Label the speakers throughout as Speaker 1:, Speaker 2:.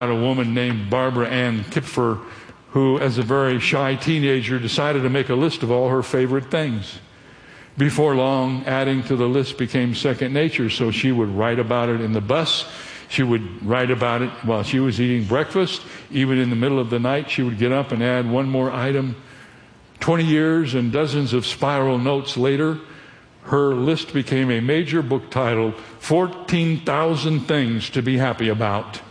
Speaker 1: a woman named Barbara Ann Kipfer, who, as a very shy teenager, decided to make a list of all her favorite things. Before long, adding to the list became second nature, so she would write about it in the bus. She would write about it while she was eating breakfast. Even in the middle of the night, she would get up and add one more item. 20 years and dozens of spiral notes later, her list became a major book titled 14,000 Things to Be Happy About.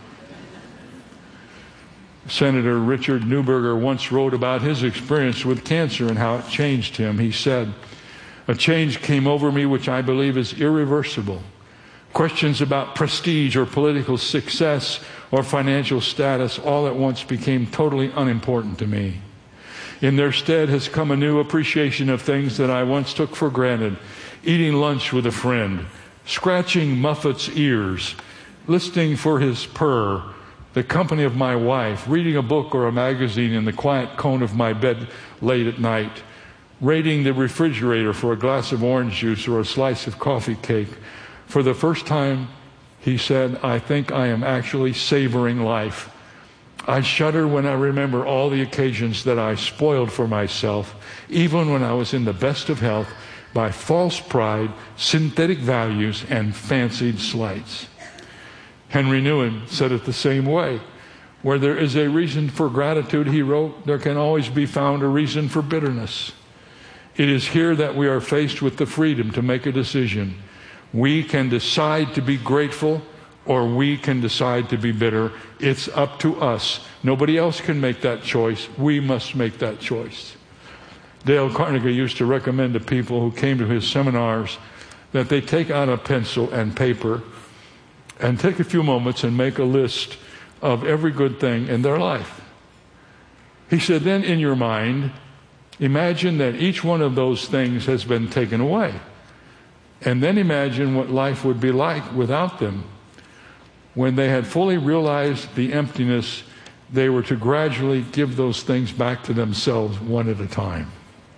Speaker 1: Senator Richard Neuberger once wrote about his experience with cancer and how it changed him. He said, "A change came over me which I believe is irreversible. Questions about prestige or political success or financial status all at once became totally unimportant to me. In their stead has come a new appreciation of things that I once took for granted. Eating lunch with a friend, scratching Muffet's ears, listening for his purr, the company of my wife, reading a book or a magazine in the quiet cone of my bed late at night, raiding the refrigerator for a glass of orange juice or a slice of coffee cake. For the first time," he said, "I think I am actually savoring life. I shudder when I remember all the occasions that I spoiled for myself, even when I was in the best of health, by false pride, synthetic values, and fancied slights." Henry Nouwen said it the same way. "Where there is a reason for gratitude," he wrote, "there can always be found a reason for bitterness. It is here that we are faced with the freedom to make a decision. We can decide to be grateful, or we can decide to be bitter. It's up to us. Nobody else can make that choice. We must make that choice." Dale Carnegie used to recommend to people who came to his seminars that they take out a pencil and paper and take a few moments and make a list of every good thing in their life. He said, then in your mind, imagine that each one of those things has been taken away. And then imagine what life would be like without them. When they had fully realized the emptiness, they were to gradually give those things back to themselves one at a time,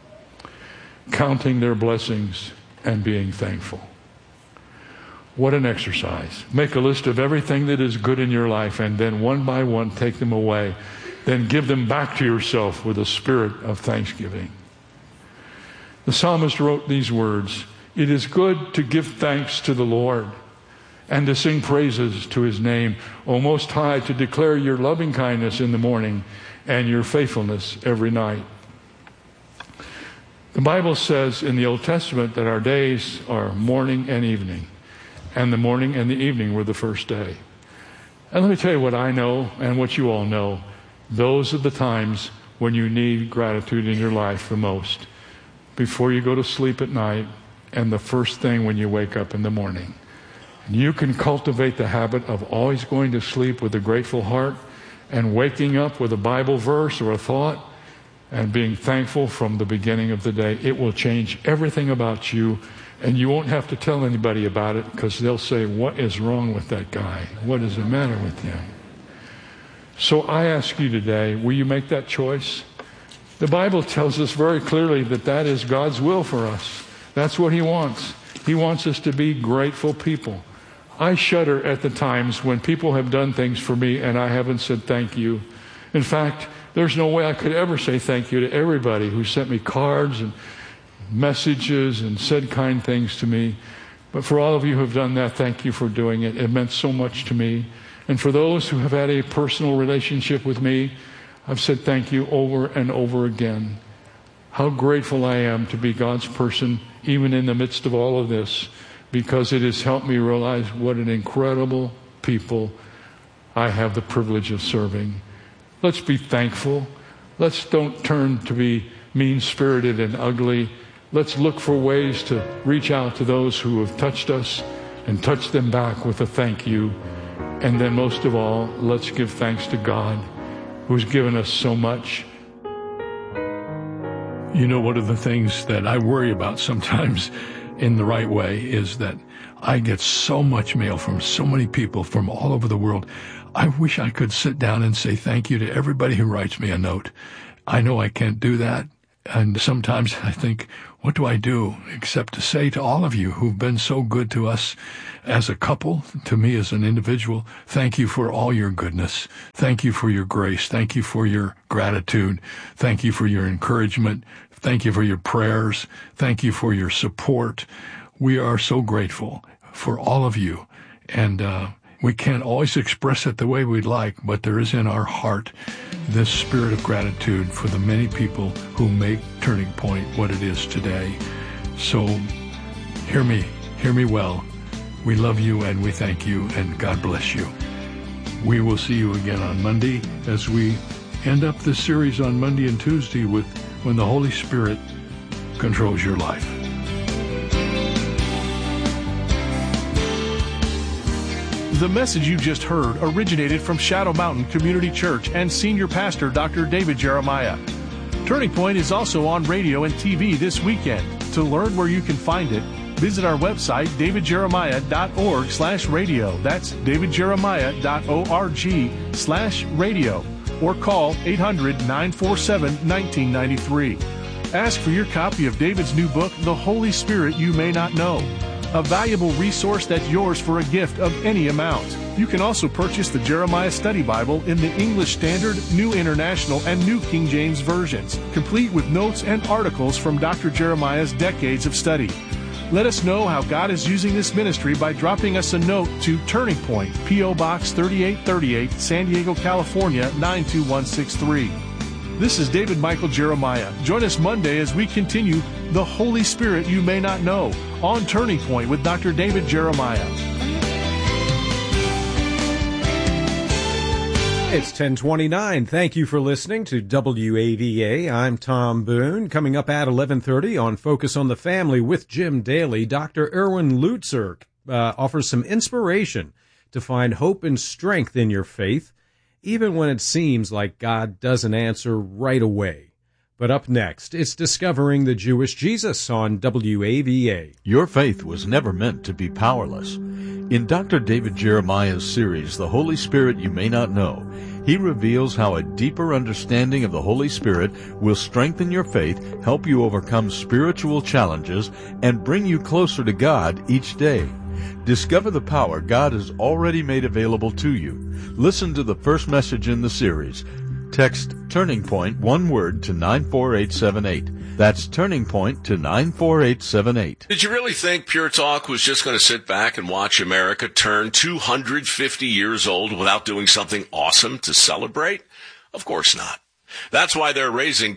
Speaker 1: counting their blessings and being thankful. What an exercise. Make a list of everything that is good in your life, and then one by one take them away. Then give them back to yourself with a spirit of thanksgiving. The psalmist wrote these words, "It is good to give thanks to the Lord and to sing praises to his name, O Most High, to declare your loving kindness in the morning and your faithfulness every night." The Bible says in the Old Testament that our days are morning and evening, and the morning and the evening were the first day. And let me tell you what I know and what you all know. Those are the times when you need gratitude in your life the most. Before you go to sleep at night and the first thing when you wake up in the morning. You can cultivate the habit of always going to sleep with a grateful heart and waking up with a Bible verse or a thought and being thankful from the beginning of the day. It will change everything about you, and you won't have to tell anybody about it because they'll say, "What is wrong with that guy? What is the matter with him?" So I ask you today, will you make that choice? The Bible tells us very clearly that that is God's will for us. That's what he wants. He wants us to be grateful people. I shudder at the times when people have done things for me and I haven't said thank you. In fact, there's no way I could ever say thank you to everybody who sent me cards and messages and said kind things to me. But for all of you who have done that, thank you for doing it. It meant so much to me. And for those who have had a personal relationship with me, I've said thank you over and over again. How grateful I am to be God's person, even in the midst of all of this, because it has helped me realize what an incredible people I have the privilege of serving. Let's be thankful. Let's don't turn to be mean-spirited and ugly. Let's look for ways to reach out to those who have touched us and touch them back with a thank you. And then most of all, let's give thanks to God who's given us so much. You know, one of the things that I worry about sometimes in the right way is that I get so much mail from so many people from all over the world. I wish I could sit down and say thank you to everybody who writes me a note. I know I can't do that. And sometimes I think, what do I do except to say to all of you who've been so good to us as a couple, to me as an individual, thank you for all your goodness. Thank you for your grace. Thank you for your gratitude. Thank you for your encouragement. Thank you for your prayers. Thank you for your support. We are so grateful for all of you. And we can't always express it the way we'd like, but there is in our heart this spirit of gratitude for the many people who make Turning Point what it is today. So hear me well. We love you and we thank you, and God bless you. We will see you again on Monday as we end up this series on Monday and Tuesday with When the Holy Spirit Controls Your Life.
Speaker 2: The message you just heard originated from Shadow Mountain Community Church and Senior Pastor Dr. David Jeremiah. Turning Point is also on radio and TV this weekend. To learn where you can find it, visit our website, davidjeremiah.org/radio. That's davidjeremiah.org/radio. Or call 800-947-1993. Ask for your copy of David's new book, The Holy Spirit You May Not Know, a valuable resource that's yours for a gift of any amount. You can also purchase the Jeremiah Study Bible in the English Standard, New International, and New King James versions, complete with notes and articles from Dr. Jeremiah's decades of study. Let us know how God is using this ministry by dropping us a note to Turning Point, P.O. Box 3838, San Diego, California, 92163. This is David Michael Jeremiah. Join us Monday as we continue The Holy Spirit You May Not Know on Turning Point with Dr. David Jeremiah.
Speaker 3: It's 10:29. Thank you for listening to WAVA. I'm Tom Boone. Coming up at 11:30 on Focus on the Family with Jim Daly, Dr. Erwin Lutzer offers some inspiration to find hope and strength in your faith, even when it seems like God doesn't answer right away. But up next, it's Discovering the Jewish Jesus on WAVA.
Speaker 4: Your faith was never meant to be powerless. In Dr. David Jeremiah's series, The Holy Spirit You May Not Know, he reveals how a deeper understanding of the Holy Spirit will strengthen your faith, help you overcome spiritual challenges, and bring you closer to God each day. Discover the power God has already made available to you. Listen to the first message in the series. Text Turning Point, one word, to 94878. That's Turning Point to 94878.
Speaker 5: Did you really think Pure Talk was just going to sit back and watch America turn 250 years old without doing something awesome to celebrate? Of course not. That's why they're raising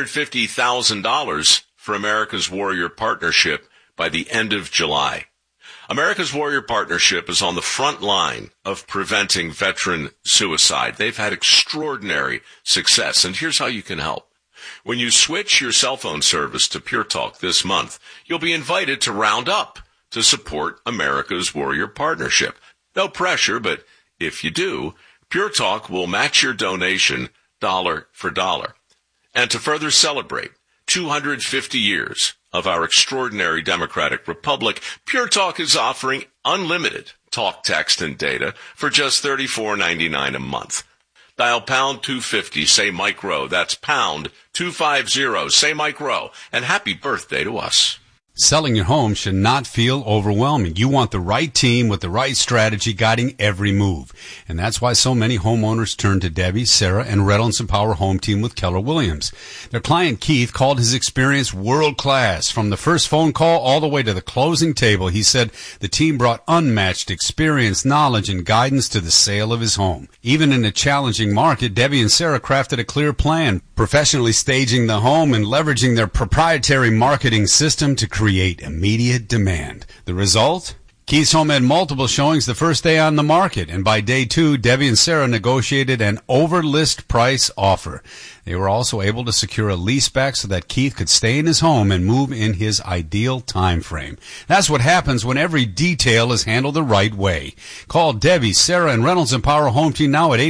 Speaker 5: $250,000 for America's Warrior Partnership by the end of July. America's Warrior Partnership is on the front line of preventing veteran suicide. They've had extraordinary success, and here's how you can help. When you switch your cell phone service to Pure Talk this month, you'll be invited to round up to support America's Warrior Partnership. No pressure, but if you do, Pure Talk will match your donation dollar for dollar. And to further celebrate 250 years of our extraordinary democratic republic, Pure Talk is offering unlimited talk, text, and data for just $34.99 a month. Dial pound 250, say Mike Rowe. That's pound 250, say Mike Rowe. And happy birthday to us.
Speaker 6: Selling your home should not feel overwhelming. You want the right team with the right strategy guiding every move. And that's why so many homeowners turn to Debbie, Sarah, and Reynolds & Power Home Team with Keller Williams. Their client Keith called his experience world-class. From the first phone call all the way to the closing table, he said the team brought unmatched experience, knowledge, and guidance to the sale of his home. Even in a challenging market, Debbie and Sarah crafted a clear plan, professionally staging the home and leveraging their proprietary marketing system to create immediate demand. The result? Keith's home had multiple showings the first day on the market, and by day 2, Debbie and Sarah negotiated an over-list price offer. They were also able to secure a lease back so that Keith could stay in his home and move in his ideal time frame. That's what happens when every detail is handled the right way. Call Debbie, Sarah, and Reynolds & Power Home Team now at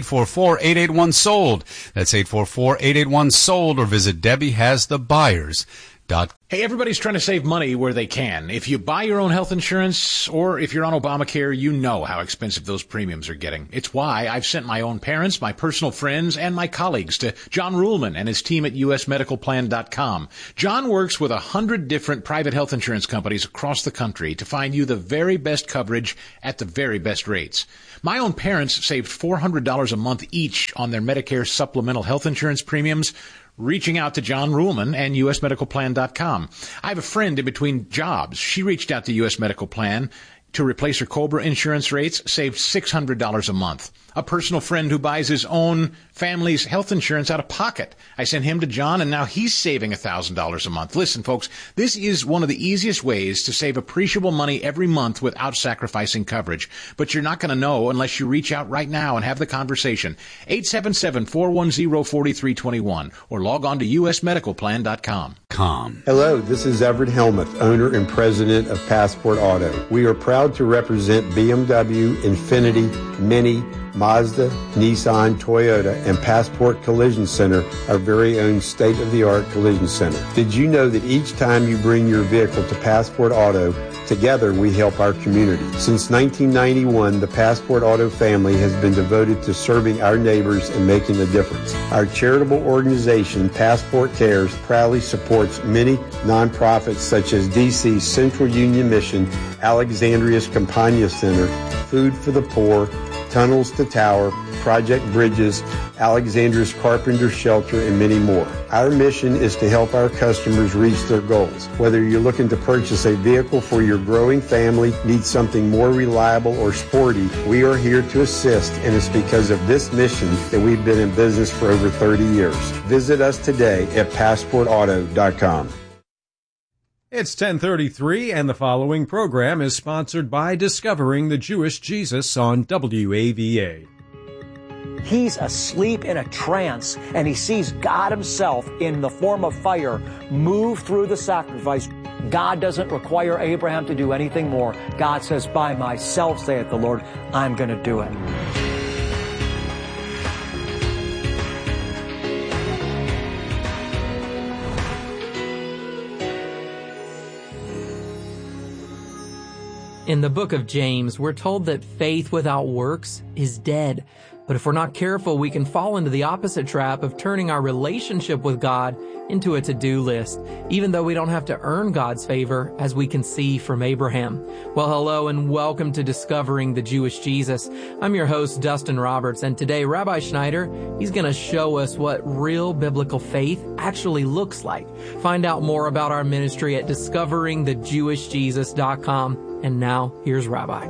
Speaker 6: 844-881-SOLD. That's 844-881-SOLD, or visit DebbieHasTheBuyers.com.
Speaker 7: Hey, everybody's trying to save money where they can. If you buy your own health insurance or if you're on Obamacare, you know how expensive those premiums are getting. It's why I've sent my own parents, my personal friends, and my colleagues to John Ruhlman and his team at usmedicalplan.com. John works with 100 different private health insurance companies across the country to find you the very best coverage at the very best rates. My own parents saved $400 a month each on their Medicare supplemental health insurance premiums, reaching out to John Ruhlman and usmedicalplan.com. I have a friend in between jobs. She reached out to US Medical Plan to replace her COBRA insurance rates, saved $600 a month. A personal friend who buys his own family's health insurance out of pocket. I sent him to John, and now he's saving $1,000 a month. Listen, folks, this is one of the easiest ways to save appreciable money every month without sacrificing coverage. But you're not going to know unless you reach out right now and have the conversation. 877-410-4321 or log on to usmedicalplan.com.
Speaker 8: Hello, this is Everett Helmuth, owner and president of Passport Auto. We are proud to represent BMW, Infiniti, Mini, Mazda, Nissan, Toyota, and Passport Collision Center, our very own state-of-the-art collision center. Did you know that each time you bring your vehicle to Passport Auto, together we help our community? Since 1991, the Passport Auto family has been devoted to serving our neighbors and making a difference. Our charitable organization, Passport Cares, proudly supports many nonprofits such as DC's Central Union Mission, Alexandria's Campagna Center, Food for the Poor, Tunnels to Tower, Project Bridges, Alexandria's Carpenter Shelter, and many more. Our mission is to help our customers reach their goals. Whether you're looking to purchase a vehicle for your growing family, need something more reliable or sporty, we are here to assist, and it's because of this mission that we've been in business for over 30 years. Visit us today at PassportAuto.com.
Speaker 3: It's 10:33, and the following program is sponsored by Discovering the Jewish Jesus on WAVA.
Speaker 9: He's asleep in a trance, and he sees God himself in the form of fire move through the sacrifice. God doesn't require Abraham to do anything more. God says, by myself, saith the Lord, I'm going to do it.
Speaker 10: In the book of James, we're told that faith without works is dead. But if we're not careful, we can fall into the opposite trap of turning our relationship with God into a to-do list, even though we don't have to earn God's favor, as we can see from Abraham. Well, hello and welcome to Discovering the Jewish Jesus. I'm your host, Dustin Roberts, and today Rabbi Schneider, he's going to show us what real biblical faith actually looks like. Find out more about our ministry at discoveringthejewishjesus.com. And now, here's Rabbi.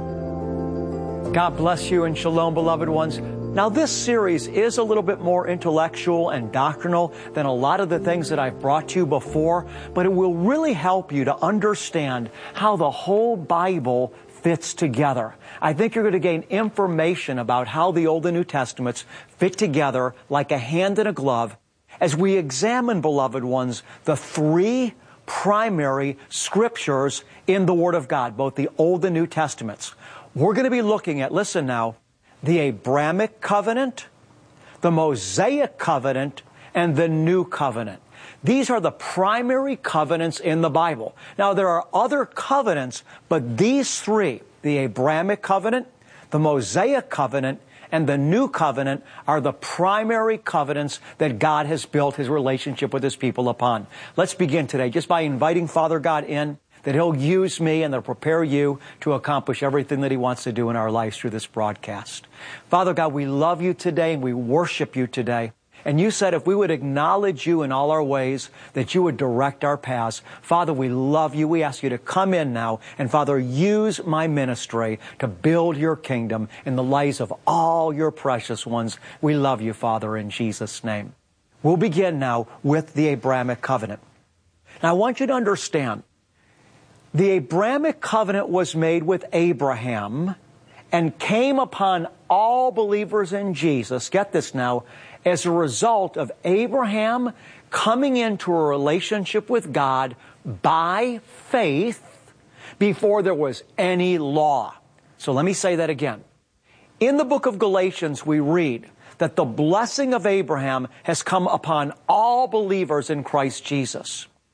Speaker 9: God bless you and shalom, beloved ones. Now, this series is a little bit more intellectual and doctrinal than a lot of the things that I've brought to you before, but it will really help you to understand how the whole Bible fits together. I think you're going to gain information about how the Old and New Testaments fit together like a hand in a glove as we examine, beloved ones, the three primary scriptures in the Word of God, both the Old and New Testaments. We're going to be looking at, listen now, the Abrahamic covenant, the Mosaic covenant, and the New covenant. These are the primary covenants in the Bible. Now, there are other covenants, but these three, the Abrahamic covenant, the Mosaic covenant, and the New covenant are the primary covenants that God has built His relationship with His people upon. Let's begin today just by inviting Father God in, that He'll use me and that'll prepare you to accomplish everything that He wants to do in our lives through this broadcast. Father God, we love You today and we worship You today. And You said if we would acknowledge You in all our ways, that You would direct our paths. Father, we love You. We ask You to come in now and, Father, use my ministry to build Your kingdom in the lives of all Your precious ones. We love You, Father, in Jesus' name. We'll begin now with the Abrahamic covenant. Now, I want you to understand, the Abrahamic covenant was made with Abraham and came upon all believers in Jesus, get this now, as a result of Abraham coming into a relationship with God by faith before there was any law. So let me say that again. In the book of Galatians, we read that the blessing of Abraham has come upon all believers in Christ Jesus.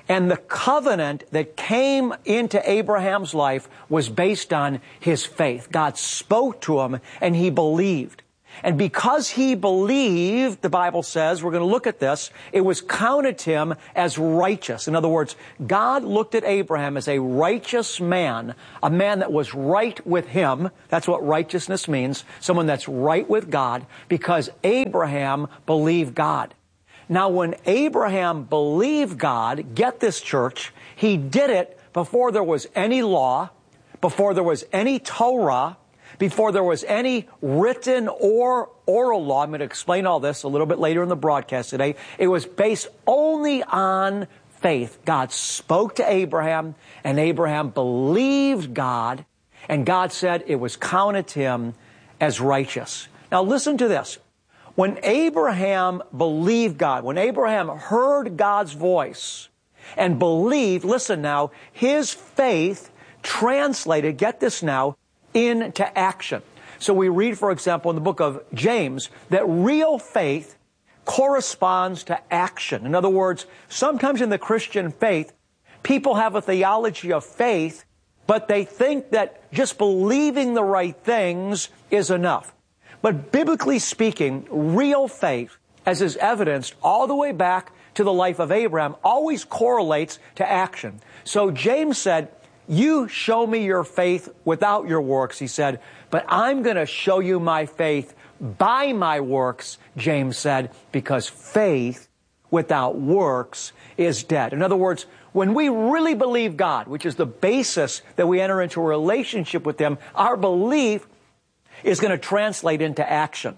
Speaker 9: And the covenant that came into Abraham's life was based on his faith. God spoke to him and he believed. And because he believed, the Bible says, we're going to look at this, it was counted to him as righteous. In other words, God looked at Abraham as a righteous man, a man that was right with him. That's what righteousness means, someone that's right with God, because Abraham believed God. Now, when Abraham believed God, get this, church, he did it before there was any law, before there was any Torah, before there was any written or oral law. I'm going to explain all this a little bit later in the broadcast today. It was based only on faith. God spoke to Abraham, and Abraham believed God, and God said it was counted to him as righteous. Now, listen to this. When Abraham believed God, when Abraham heard God's voice and believed, listen now, his faith translated, get this now, into action. So we read, for example, in the book of James, that real faith corresponds to action. In other words, sometimes in the Christian faith, people have a theology of faith, but they think that just believing the right things is enough. But biblically speaking, real faith, as is evidenced all the way back to the life of Abraham, always correlates to action. So James said, you show me your faith without your works, he said, but I'm going to show you my faith by my works, James said, because faith without works is dead. In other words, when we really believe God, which is the basis that we enter into a relationship with Him, our belief is going to translate into action.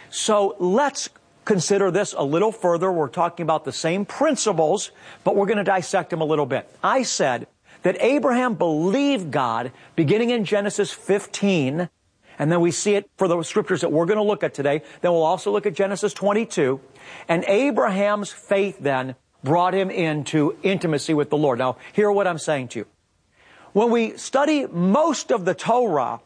Speaker 9: So let's consider this a little further. We're talking about the same principles, but we're going to dissect them a little bit. I said that Abraham believed God beginning in Genesis 15, and then we see it for the scriptures that we're going to look at today. Then we'll also look at Genesis 22. And Abraham's faith then brought him into intimacy with the Lord. Now, hear what I'm saying to you. When we study most of the Torah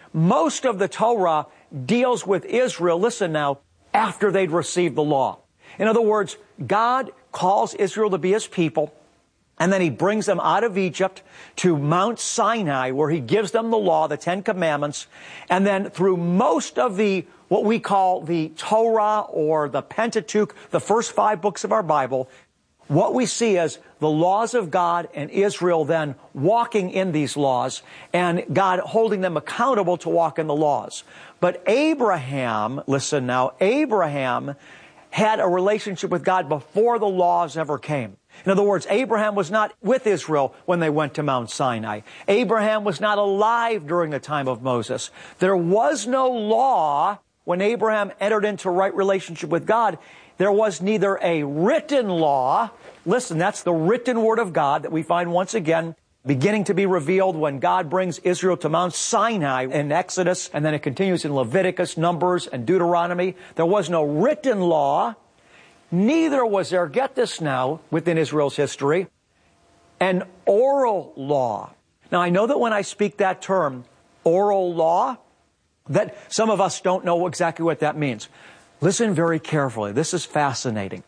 Speaker 9: deals with Israel, listen now, after they'd received the law. In other words, God calls Israel to be His people, and then He brings them out of Egypt to Mount Sinai, where He gives them the law, the Ten Commandments, and then through most of what we call the Torah or the Pentateuch, the first 5 books of our Bible, what we see is the laws of God and Israel then walking in these laws and God holding them accountable to walk in the laws. But Abraham, listen now, Abraham had a relationship with God before the laws ever came. In other words, Abraham was not with Israel when they went to Mount Sinai. Abraham was not alive during the time of Moses. There was no law when Abraham entered into right relationship with God. There was neither a written law. Listen, that's the written word of God that we find once again beginning to be revealed when God brings Israel to Mount Sinai in Exodus, and then it continues in Leviticus, Numbers, and Deuteronomy. There was no written law. Neither was there, get this now, within Israel's history, an oral law. Now, I know that when I speak that term, oral law, that some of us don't know exactly what that means. Listen very carefully. This is fascinating.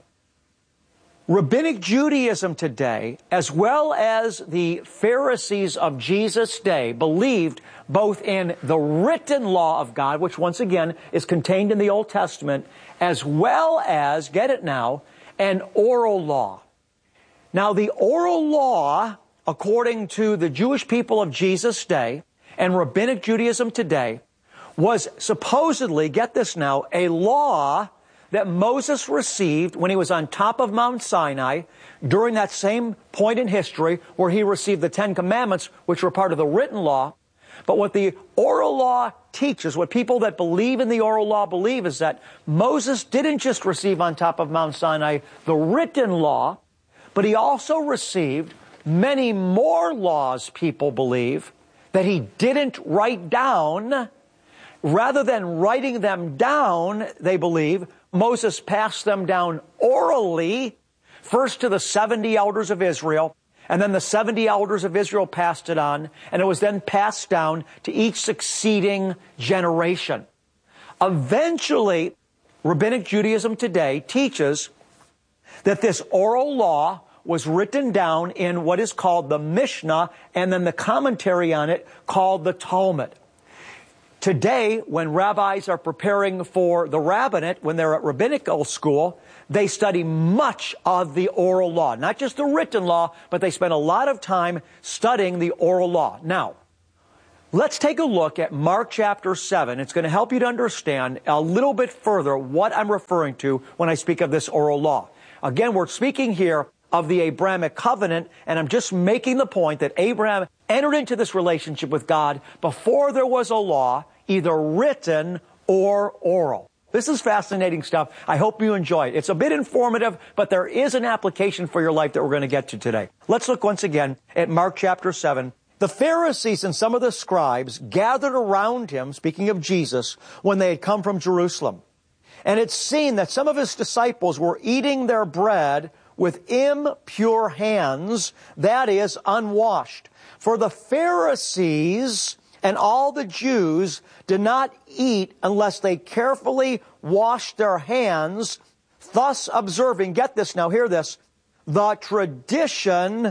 Speaker 9: Rabbinic Judaism today, as well as the Pharisees of Jesus' day, believed both in the written law of God, which once again is contained in the Old Testament, as well as, get it now, an oral law. Now, the oral law, according to the Jewish people of Jesus' day and Rabbinic Judaism today, was supposedly, get this now, a law that Moses received when he was on top of Mount Sinai during that same point in history where he received the Ten Commandments, which were part of the written law. But what the oral law teaches, what people that believe in the oral law believe, is that Moses didn't just receive on top of Mount Sinai the written law, but he also received many more laws, people believe, that he didn't write down. Rather than writing them down, they believe, Moses passed them down orally, first to the 70 elders of Israel, and then the 70 elders of Israel passed it on, and it was then passed down to each succeeding generation. Eventually, Rabbinic Judaism today teaches that this oral law was written down in what is called the Mishnah, and then the commentary on it called the Talmud. Today, when rabbis are preparing for the rabbinate, when they're at rabbinical school, they study much of the oral law. Not just the written law, but they spend a lot of time studying the oral law. Now, let's take a look at Mark chapter 7. It's going to help you to understand a little bit further what I'm referring to when I speak of this oral law. Again, we're speaking here of the Abrahamic covenant, and I'm just making the point that Abraham entered into this relationship with God before there was a law, either written or oral. This is fascinating stuff. I hope you enjoy it. It's a bit informative, but there is an application for your life that we're going to get to today. Let's look once again at Mark chapter 7. The Pharisees and some of the scribes gathered around him, speaking of Jesus, when they had come from Jerusalem. And it's seen that some of his disciples were eating their bread with impure hands, that is, unwashed. For the Pharisees and all the Jews did not eat unless they carefully washed their hands, thus observing, get this now, hear this, the tradition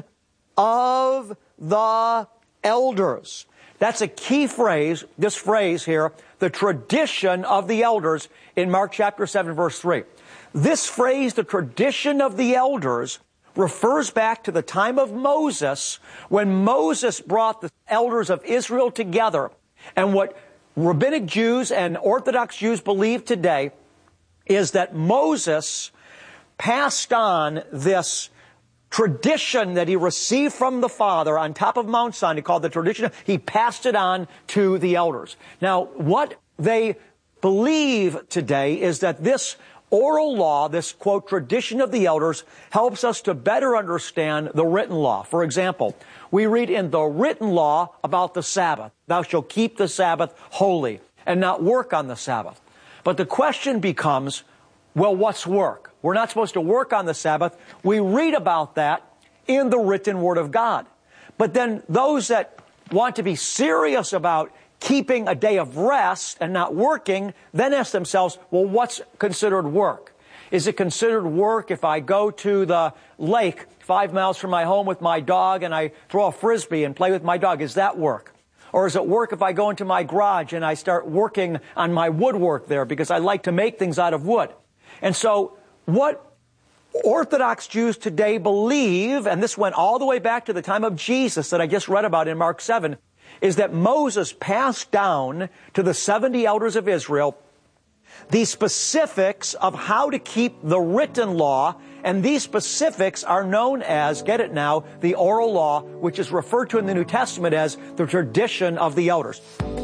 Speaker 9: of the elders. That's a key phrase, this phrase here, the tradition of the elders, in Mark chapter 7, verse 3. This phrase, the tradition of the elders, refers back to the time of Moses, when Moses brought the elders of Israel together. And what rabbinic Jews and Orthodox Jews believe today is that Moses passed on this tradition that he received from the Father on top of Mount Sinai, called the tradition. He passed it on to the elders. Now, what they believe today is that this oral law, this, quote, tradition of the elders, helps us to better understand the written law. For example, we read in the written law about the Sabbath. Thou shalt keep the Sabbath holy and not work on the Sabbath. But the question becomes, well, what's work? We're not supposed to work on the Sabbath. We read about that in the written Word of God. But then those that want to be serious about keeping a day of rest and not working, then ask themselves, well, what's considered work? Is it considered work if I go to the lake 5 miles from my home with my dog and I throw a frisbee and play with my dog? Is that work? Or is it work if I go into my garage and I start working on my woodwork there because I like to make things out of wood? And so what Orthodox Jews today believe, and this went all the way back to the time of Jesus that I just read about in Mark 7, is that Moses passed down to the 70 elders of Israel the specifics of how to keep the written law, and these specifics are known as, get it now, the oral law, which is referred to in the New Testament as the tradition of the elders.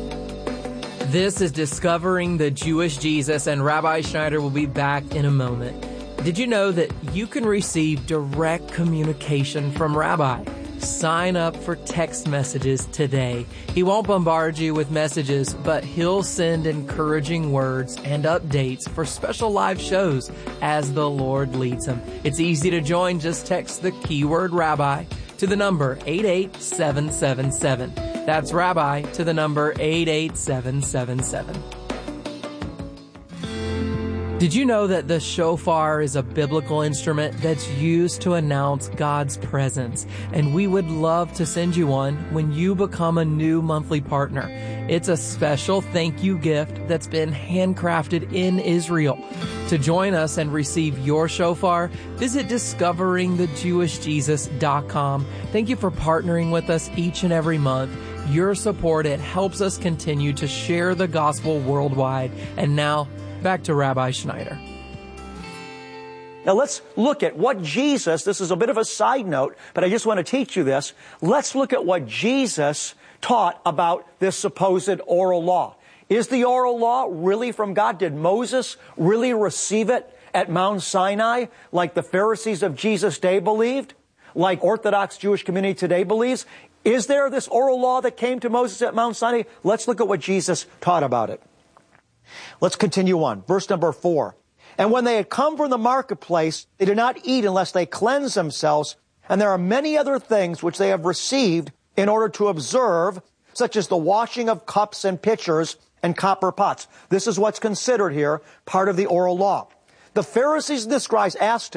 Speaker 10: This is Discovering the Jewish Jesus, and Rabbi Schneider will be back in a moment. Did you know that you can receive direct communication from Rabbi? Sign up for text messages today. He won't bombard you with messages, but he'll send encouraging words and updates for special live shows as the Lord leads him. It's easy to join. Just text the keyword Rabbi to the number 88777. That's Rabbi to the number 88777. Did you know that the shofar is a biblical instrument that's used to announce God's presence? And we would love to send you one when you become a new monthly partner. It's a special thank you gift that's been handcrafted in Israel. To join us and receive your shofar, visit discoveringthejewishjesus.com. Thank you for partnering with us each and every month. Your support, it helps us continue to share the gospel worldwide. And now, back to Rabbi Schneider.
Speaker 9: Now let's look at what Jesus, this is a bit of a side note, but I just want to teach you this. Let's look at what Jesus taught about this supposed oral law. Is the oral law really from God? Did Moses really receive it at Mount Sinai like the Pharisees of Jesus' day believed? Like Orthodox Jewish community today believes? Is there this oral law that came to Moses at Mount Sinai? Let's look at what Jesus taught about it. Let's continue on. Verse number 4. And when they had come from the marketplace, they did not eat unless they cleansed themselves. And there are many other things which they have received in order to observe, such as the washing of cups and pitchers and copper pots. This is what's considered here part of the oral law. The Pharisees and the scribes asked him,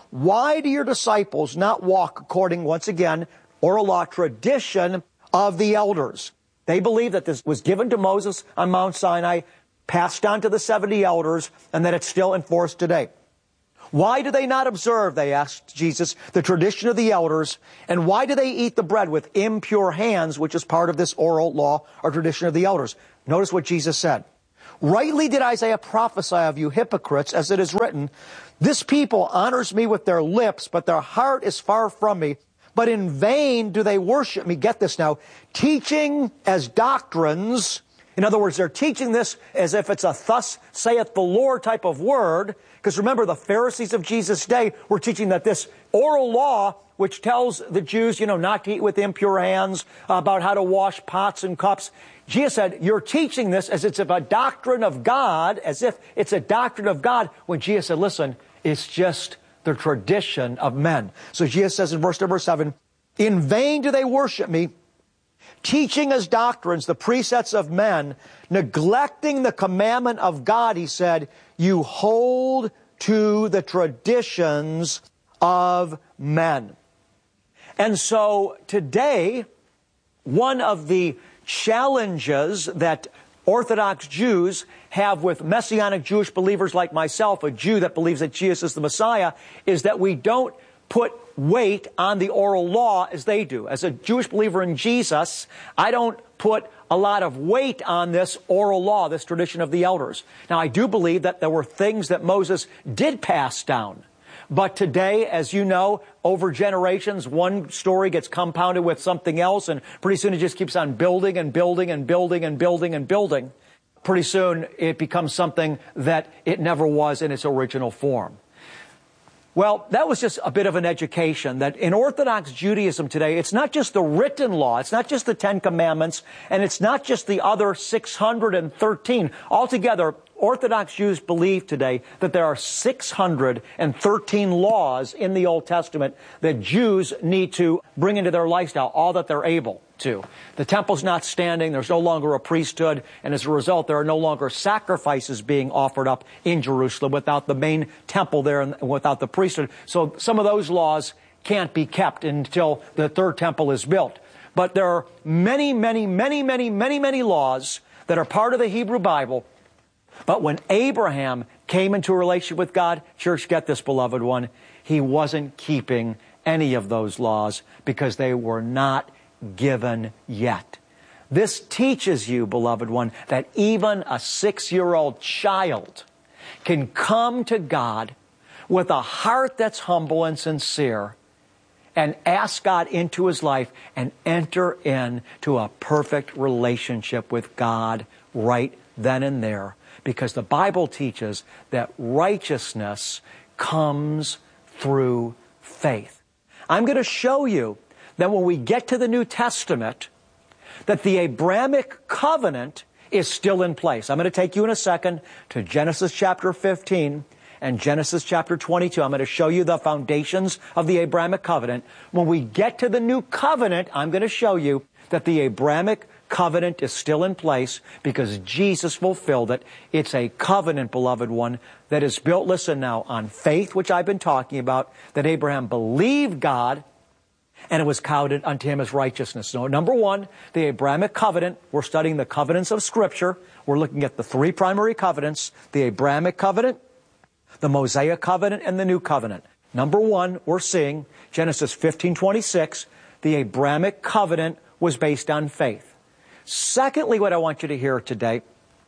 Speaker 9: why do your disciples not walk according, once again, oral law tradition of the elders? They believe that this was given to Moses on Mount Sinai, passed on to the 70 elders, and that it's still enforced today. Why do they not observe, they asked Jesus, the tradition of the elders, and why do they eat the bread with impure hands, which is part of this oral law or tradition of the elders? Notice what Jesus said. Rightly did Isaiah prophesy of you hypocrites, as it is written, this people honors me with their lips, but their heart is far from me. But in vain do they worship me, get this now, teaching as doctrines. In other words, they're teaching this as if it's a thus saith the Lord type of word. Because remember, the Pharisees of Jesus' day were teaching that this oral law, which tells the Jews, not to eat with impure hands, about how to wash pots and cups. Jesus said, you're teaching this as it's a doctrine of God, as if it's a doctrine of God, when Jesus said, listen, it's just the tradition of men. So Jesus says in verse number 7, in vain do they worship me, teaching as doctrines the precepts of men, neglecting the commandment of God, he said, you hold to the traditions of men. And so today, one of the challenges that Orthodox Jews have with Messianic Jewish believers like myself, a Jew that believes that Jesus is the Messiah, is that we don't put weight on the oral law as they do. As a Jewish believer in Jesus, I don't put a lot of weight on this oral law, this tradition of the elders. Now, I do believe that there were things that Moses did pass down. But today, as you know, over generations, one story gets compounded with something else, and pretty soon it just keeps on building and building and building and building and building. Pretty soon it becomes something that it never was in its original form. Well, that was just a bit of an education that in Orthodox Judaism today, it's not just the written law, it's not just the 10 Commandments, and it's not just the other 613. Altogether, Orthodox Jews believe today that there are 613 laws in the Old Testament that Jews need to bring into their lifestyle, all that they're able to. The temple's not standing, there's no longer a priesthood, and as a result, there are no longer sacrifices being offered up in Jerusalem without the main temple there and without the priesthood. So some of those laws can't be kept until the third temple is built. But there are many, many, many, many, many, many laws that are part of the Hebrew Bible. But when Abraham came into a relationship with God, church, get this, beloved one, he wasn't keeping any of those laws because they were not given yet. This teaches you, beloved one, that even a 6-year-old child can come to God with a heart that's humble and sincere and ask God into his life and enter into a perfect relationship with God right then and there. Because the Bible teaches that righteousness comes through faith. I'm going to show you that when we get to the New Testament, that the Abrahamic covenant is still in place. I'm going to take you in a second to Genesis chapter 15 and Genesis chapter 22. I'm going to show you the foundations of the Abrahamic covenant. When we get to the New Covenant, I'm going to show you that the Abrahamic covenant is still in place because Jesus fulfilled it. It's a covenant, beloved one, that is built, listen now, on faith, which I've been talking about, that Abraham believed God, and it was counted unto him as righteousness. So, number one, the Abrahamic covenant. We're studying the covenants of Scripture. We're looking at the 3 primary covenants, the Abrahamic covenant, the Mosaic covenant, and the New covenant. Number one, we're seeing Genesis 15:26, the Abrahamic covenant was based on faith. Secondly, what I want you to hear today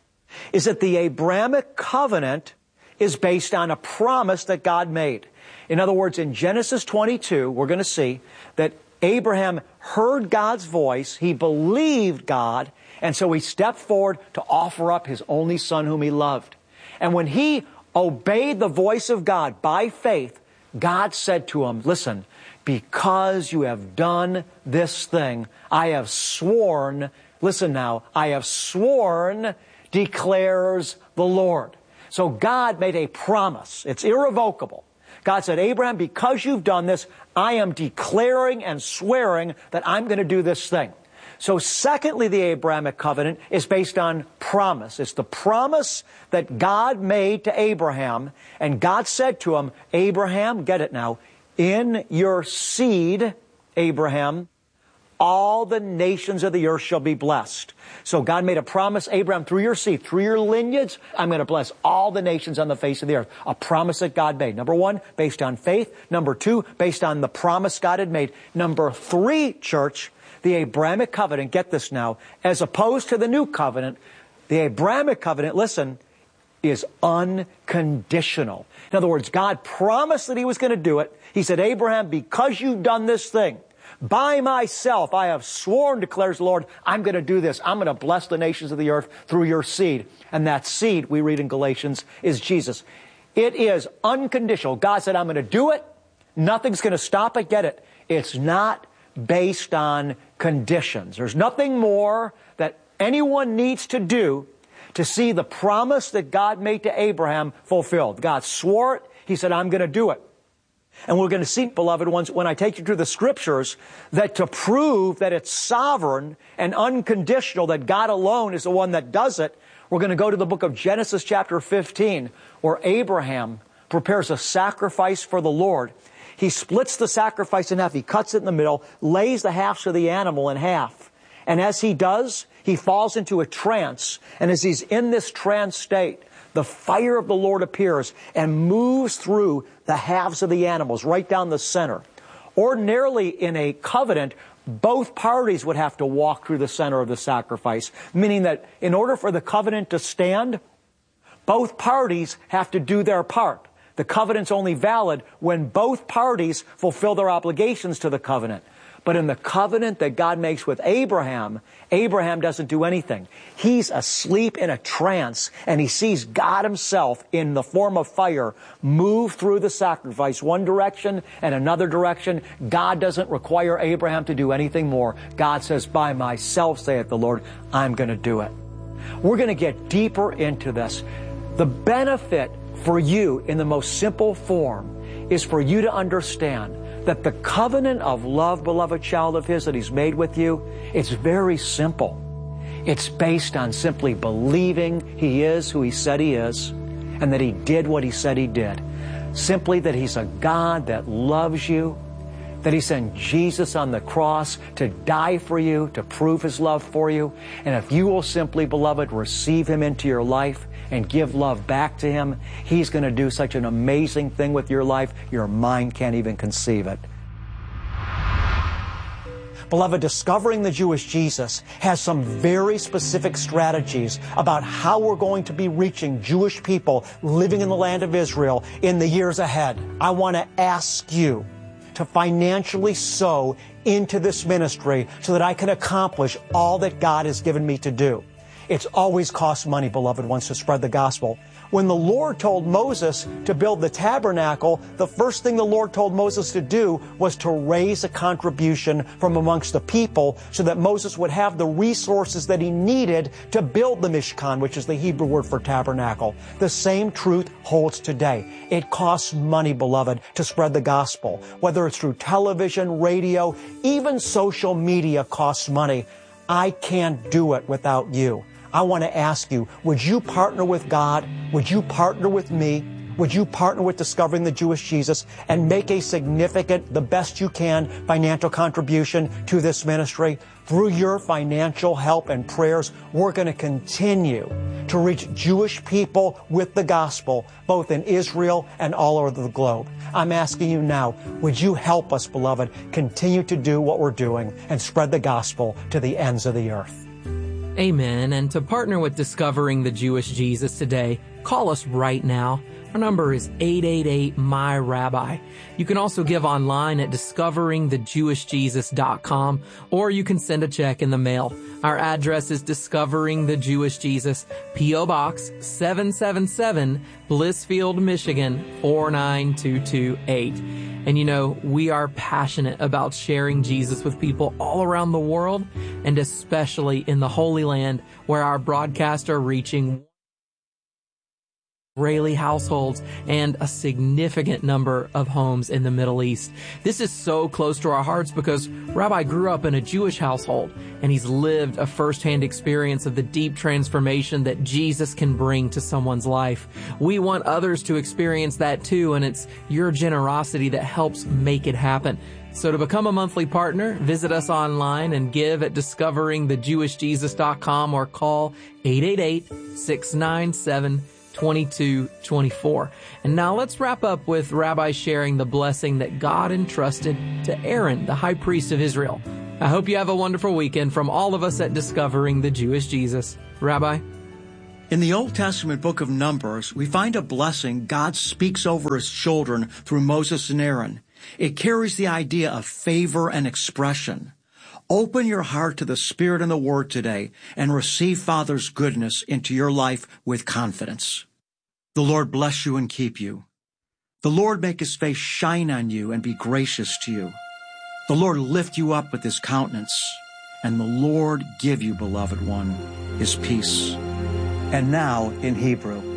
Speaker 9: is that the Abrahamic covenant is based on a promise that God made. In other words, in Genesis 22, we're going to see that Abraham heard God's voice, he believed God, and so he stepped forward to offer up his only son whom he loved. And when he obeyed the voice of God by faith, God said to him, listen, because you have done this thing, I have sworn, listen now, I have sworn, declares the Lord. So God made a promise. It's irrevocable. God said, Abraham, because you've done this, I am declaring and swearing that I'm going to do this thing. So secondly, the Abrahamic covenant is based on promise. It's the promise that God made to Abraham, and God said to him, Abraham, get it now, in your seed, Abraham, all the nations of the earth shall be blessed. So God made a promise, Abraham, through your seed, through your lineage, I'm going to bless all the nations on the face of the earth. A promise that God made. Number one, based on faith. Number two, based on the promise God had made. Number three, church, the Abrahamic covenant, get this now, as opposed to the new covenant, the Abrahamic covenant, listen, is unconditional. In other words, God promised that He was going to do it. He said, Abraham, because you've done this thing, by myself I have sworn, declares the Lord, I'm going to do this. I'm going to bless the nations of the earth through your seed. And that seed, we read in Galatians, is Jesus. It is unconditional. God said, I'm going to do it. Nothing's going to stop it. Get it? It's not based on conditions. There's nothing more that anyone needs to do to see the promise that God made to Abraham fulfilled. God swore it. He said, I'm going to do it. And we're going to see, beloved ones, when I take you through the Scriptures, that to prove that it's sovereign and unconditional, that God alone is the one that does it, we're going to go to the book of Genesis chapter 15, where Abraham prepares a sacrifice for the Lord. He splits the sacrifice in half. He cuts it in the middle, lays the halves of the animal in half. And as he does, he falls into a trance. And as he's in this trance state, the fire of the Lord appears and moves through the halves of the animals, right down the center. Ordinarily, in a covenant, both parties would have to walk through the center of the sacrifice, meaning that in order for the covenant to stand, both parties have to do their part. The covenant's only valid when both parties fulfill their obligations to the covenant. But in the covenant that God makes with Abraham, Abraham doesn't do anything. He's asleep in a trance, and he sees God Himself in the form of fire move through the sacrifice one direction and another direction. God doesn't require Abraham to do anything more. God says, by myself, saith the Lord, I'm going to do it. We're going to get deeper into this. The benefit for you in the most simple form is for you to understand that the covenant of love, beloved child of His, that He's made with you, it's very simple. It's based on simply believing He is who He said He is, and that He did what He said He did. Simply that He's a God that loves you, that He sent Jesus on the cross to die for you, to prove His love for you. And if you will simply, beloved, receive Him into your life and give love back to Him, He's going to do such an amazing thing with your life, your mind can't even conceive it. Beloved, discovering the Jewish Jesus has some very specific strategies about how we're going to be reaching Jewish people living in the land of Israel in the years ahead. I want to ask you to financially sow into this ministry so that I can accomplish all that God has given me to do. It's always cost money, beloved ones, to spread the gospel. When the Lord told Moses to build the tabernacle, the first thing the Lord told Moses to do was to raise a contribution from amongst the people so that Moses would have the resources that he needed to build the Mishkan, which is the Hebrew word for tabernacle. The same truth holds today. It costs money, beloved, to spread the gospel. Whether it's through television, radio, even social media costs money. I can't do it without you. I want to ask you, would you partner with God? Would you partner with me? Would you partner with Discovering the Jewish Jesus and make a significant, the best you can, financial contribution to this ministry? Through your financial help and prayers, we're going to continue to reach Jewish people with the gospel, both in Israel and all over the globe. I'm asking you now, would you help us, beloved, continue to do what we're doing and spread the gospel to the ends of the earth?
Speaker 10: Amen. And to partner with Discovering the Jewish Jesus today, call us right now. Our number is 888-MY-RABBI. You can also give online at discoveringthejewishjesus.com, or you can send a check in the mail. Our address is Discovering the Jewish Jesus, P.O. Box 777, Blissfield, Michigan 49228. And you know, we are passionate about sharing Jesus with people all around the world, and especially in the Holy Land, where our broadcasts are reaching Israeli households, and a significant number of homes in the Middle East. This is so close to our hearts because Rabbi grew up in a Jewish household, and he's lived a firsthand experience of the deep transformation that Jesus can bring to someone's life. We want others to experience that too, and it's your generosity that helps make it happen. So to become a monthly partner, visit us online and give at discoveringthejewishjesus.com or call 888-697-2224. And now let's wrap up with Rabbi sharing the blessing that God entrusted to Aaron, the high priest of Israel. I hope you have a wonderful weekend from all of us at Discovering the Jewish Jesus. Rabbi?
Speaker 9: In the Old Testament book of Numbers, we find a blessing God speaks over his children through Moses and Aaron. It carries the idea of favor and expression. Open your heart to the Spirit and the Word today and receive Father's goodness into your life with confidence. The Lord bless you and keep you. The Lord make his face shine on you and be gracious to you. The Lord lift you up with his countenance, and the Lord give you, beloved one, his peace. And now in Hebrew.